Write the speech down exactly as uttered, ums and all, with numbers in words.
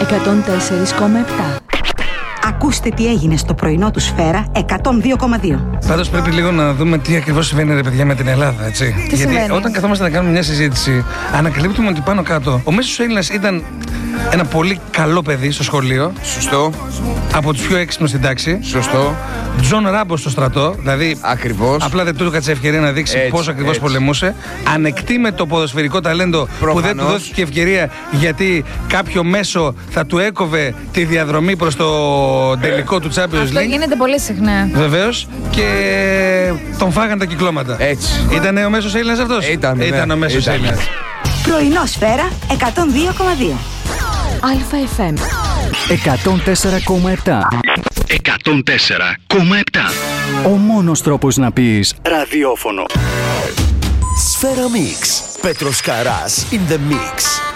εκατόν τέσσερα κόμμα επτά. Ακούστε τι έγινε στο πρωινό του Σφαίρα εκατόν δύο κόμμα δύο. Πάντως πρέπει λίγο να δούμε τι ακριβώς συμβαίνει, ρε παιδιά, με την Ελλάδα, έτσι. Τι Γιατί συμβαίνει? όταν καθόμαστε να κάνουμε μια συζήτηση, ανακαλύπτουμε ότι πάνω κάτω ο μέσος Έλληνας ήταν ένα πολύ καλό παιδί στο σχολείο. Σωστό. Από τους πιο έξυπνους στην τάξη. Σωστό. Τζον Ράμπο στο στρατό. Δηλαδή, ακριβώς. Απλά δεν του έκατσε ευκαιρία να δείξει Έτσι, πώς ακριβώς έτσι. πολεμούσε. Ανεκτήμετο ποδοσφαιρικό ταλέντο. Προφανώς. Που δεν του δόθηκε ευκαιρία γιατί κάποιο μέσο θα του έκοβε τη διαδρομή προς το τελικό του Champions Αυτό League. γίνεται πολύ συχνά. Βεβαίως. Και τον φάγαν τα κυκλώματα. Έτσι. Ήτανε ο μέσος Έλληνας αυτός? Ήταν, ναι. Ήταν ο μέσος Ήταν. Έλληνας. Πρωινό Σφαίρα εκατόν δύο κόμμα δύο. Αλφα εφ εμ εκατόν τέσσερα κόμμα επτά. εκατόν τέσσερα κόμμα επτά. Ο μόνος τρόπος να πεις Ραδιόφωνο. Σφαίρα Mix. Πέτρος Καράς in the mix.